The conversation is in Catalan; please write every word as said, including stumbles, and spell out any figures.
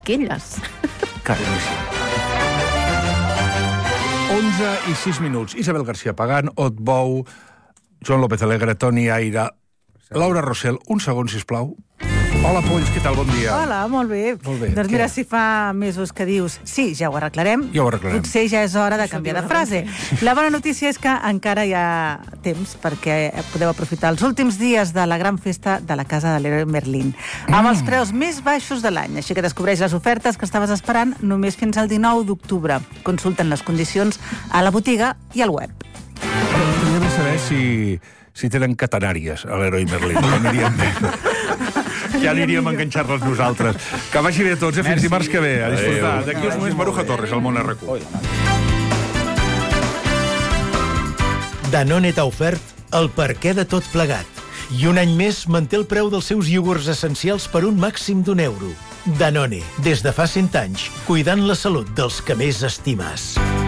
Quelles. Caríssim. onze i sis minuts. Isabel García Pagán, Ot Bou, Joan López Alegre, Toni Aire, Laura Rossell. Un segon, sisplau. Hola, Polls, què tal? Bon dia. Hola, molt bé. Molt bé. Doncs Què? mira, si fa mesos que dius sí, ja ho arreglarem, Ja ho arreglarem. potser ja és hora de canviar de frase. La bona notícia és que encara hi ha temps perquè podeu aprofitar els últims dies de la gran festa de la Casa de Leroy Merlin, amb els preus més baixos de l'any. Així que descobreix les ofertes que estaves esperant només fins al dinou d'octubre. Consulten les condicions a la botiga i al web. Podríem saber si, si tenen catenàries a l'Heroi Merlin. Ja aniríem bé. Ja aniríem a enganxar-les nosaltres. Que vagi bé a tots, eh? Fins dimarts que ve. A disfrutar. D'aquí uns moments, Maruja Torres, al Món R Q. Danone t'ha ofert el perquè de tot plegat. I un any més manté el preu dels seus iogurts essencials per un màxim d'un euro. Danone, des de fa cent anys, cuidant la salut dels que més estimes.